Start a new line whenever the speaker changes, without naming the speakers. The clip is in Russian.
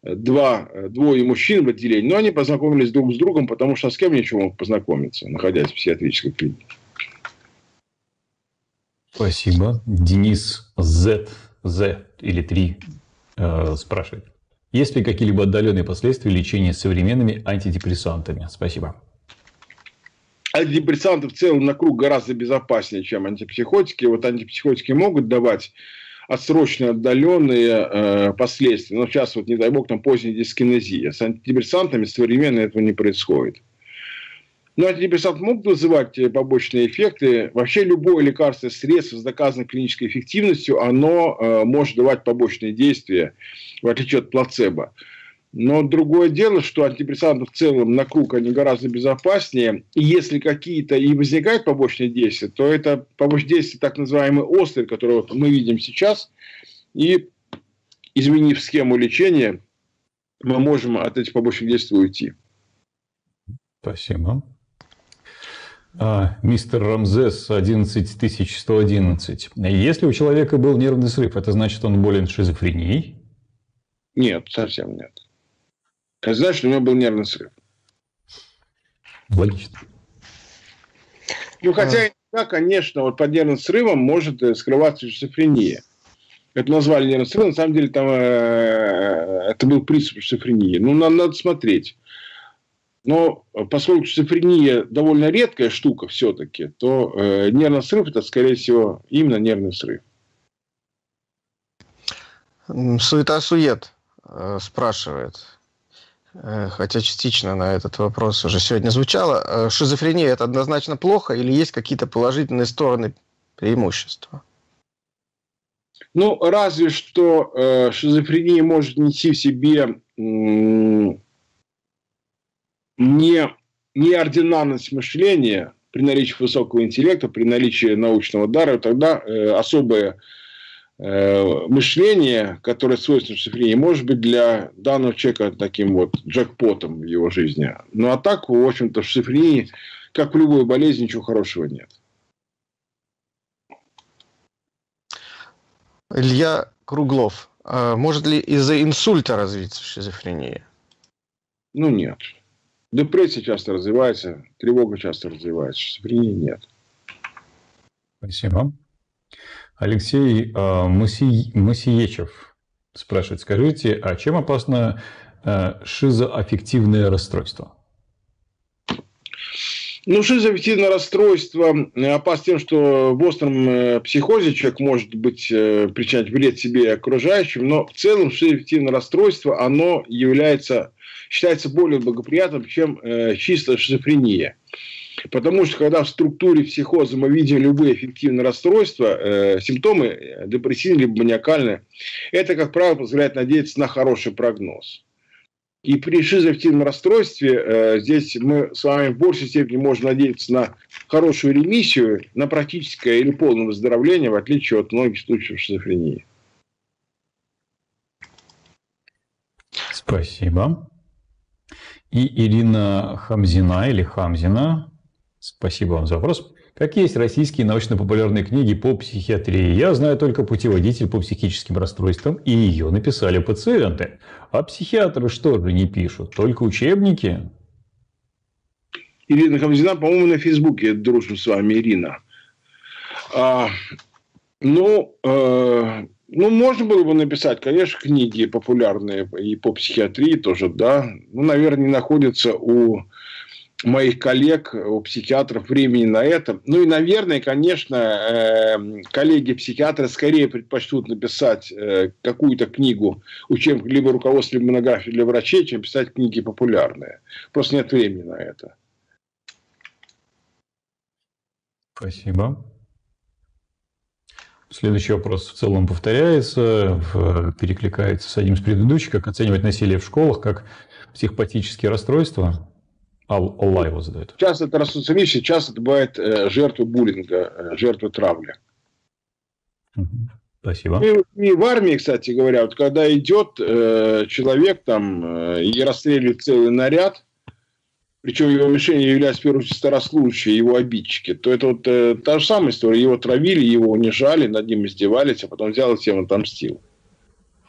двое мужчин в отделении, но они познакомились друг с другом, потому что с кем ничего мог познакомиться, находясь в психиатрической клинике.
Спасибо. Денис Z или 3 спрашивает. Есть ли какие-либо отдаленные последствия лечения современными антидепрессантами? Спасибо.
Антидепрессанты в целом на круг гораздо безопаснее, чем антипсихотики. Вот антипсихотики могут давать отсрочные, отдаленные последствия. Но сейчас, вот, не дай бог, там поздняя дискинезия. С антидепрессантами современно этого не происходит. Но антидепрессанты могут вызывать побочные эффекты. Вообще любое лекарственное средство с доказанной клинической эффективностью, оно может давать побочные действия, в отличие от плацебо. Но другое дело, что антидепрессанты в целом на круг они гораздо безопаснее. И если какие-то и возникают побочные действия, то это побочные действия так называемые острые, которые вот мы видим сейчас. И изменив схему лечения, мы можем от этих побочных действий уйти.
Спасибо. Мистер Рамзес 11111. Если у человека был нервный срыв, это значит, он болен шизофренией?
Нет, совсем нет. Это значит, что у него был нервный срыв.
Логично.
Ну, хотя иногда, конечно, вот под нервным срывом может скрываться шизофрения. Это назвали нервным срывом, на самом деле там это был приступ шизофрении. Ну, надо смотреть. Но поскольку шизофрения довольно редкая штука все-таки, то нервный срыв – это, скорее всего, именно нервный срыв.
Суета-сует спрашивает, хотя частично на этот вопрос уже сегодня звучало. Шизофрения – это однозначно плохо или есть какие-то положительные стороны, преимущества?
Ну, разве что шизофрения может нести в себе неординарность мышления при наличии высокого интеллекта, при наличии научного дара, тогда особое мышление, которое свойственно шизофрении, может быть для данного человека таким вот джекпотом в его жизни. Ну, а так, в общем-то, в шизофрении, как в любой болезни, ничего хорошего нет.
Илья Круглов. Может ли из-за инсульта развиться шизофрения?
Ну, нет. Депрессия часто развивается, тревога часто развивается, шизофрении нет.
Спасибо. Алексей Масиечев спрашивает, скажите, а чем опасно шизоаффективное расстройство?
Ну, шизоаффективное расстройство опасно тем, что в остром психозе человек может быть причинять вред себе и окружающим, но в целом шизоаффективное расстройство, оно считается более благоприятным, чем чисто шизофрения. Потому что, когда в структуре психоза мы видим любые аффективные расстройства, симптомы депрессивные либо маниакальные, это, как правило, позволяет надеяться на хороший прогноз. И при шизоаффективном расстройстве здесь мы с вами в большей степени можем надеяться на хорошую ремиссию, на практическое или полное выздоровление, в отличие от многих случаев шизофрении.
Спасибо. И Ирина Хамзина или Хамзина. Спасибо вам за вопрос. Какие есть российские научно-популярные книги по психиатрии? Я знаю только «Путеводитель по психическим расстройствам», и ее написали пациенты. А психиатры что же не пишут? Только учебники?
Ирина Хамзина, по-моему, на Фейсбуке дружим с вами, Ирина. Можно было бы написать, конечно, книги популярные и по психиатрии тоже, да. Ну, наверное, не находится у моих коллег, у психиатров времени на это. Ну, и, наверное, конечно, коллеги-психиатры скорее предпочтут написать какую-то книгу, учебник, либо руководство, либо монографию для врачей, чем писать книги популярные. Просто нет времени на это.
Спасибо. Следующий вопрос в целом повторяется, перекликается с одним из предыдущих. Как оценивать насилие в школах как психопатические расстройства? Алла его задает.
Часто это расстройство, часто это бывает жертвы буллинга, жертвы травли.
Спасибо.
И в армии, кстати говоря, вот когда идет человек там и расстреливает целый наряд, причем его мишенью являются, в первую очередь, старослужащие, его обидчики, то это вот та же самая история. Его травили, его унижали, над ним издевались, а потом взял и всем отомстил.